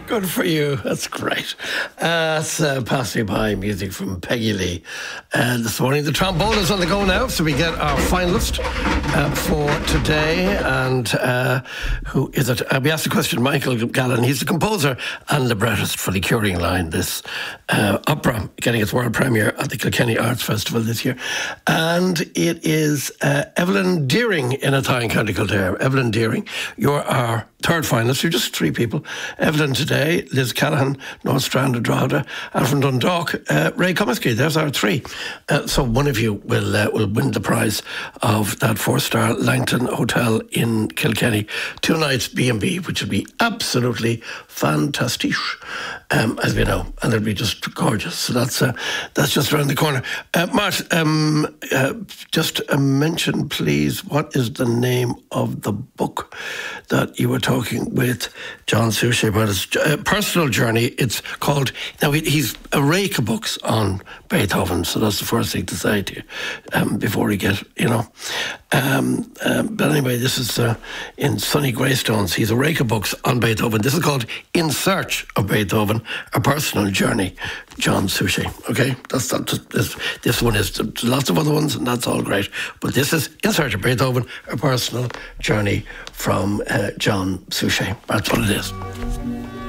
Good for you. That's great. That's passing by music from Peggy Lee. This morning, the trombone is on the go now, so we get our finalist for today. And who is it? We asked the question, Michael Gallen. He's the composer and librettist for The Curing Line, this opera getting its world premiere at the Kilkenny Arts Festival this year. And it is Evelyn Deering in Athy in County Kildare. Evelyn Deering, you're our third finalist. You're just three people. Evelyn today, Liz Callaghan, North Strand of Drogheda, and from Dundalk, Ray Comiskey. There's our three. So one of you will win the prize of that 4-star Langton Hotel in Kilkenny. 2 nights B&B, which will be absolutely fantastic, as we know, and it'll be just gorgeous. So that's just around the corner. Mart, just mention, please, what is the name of the book that you were talking with John Suchet about his personal journey? It's called, now he's a rake of books on Beethoven, so that's the first thing to say to you before we get, but anyway, this is in Sunny Greystones. He's a rake of books on Beethoven. This is called In Search of Beethoven, A Personal Journey, John Suchet. Okay, this one is. There's lots of other ones, and that's all great. But this is In Search of Beethoven, A Personal Journey from John Suchet. That's what it is.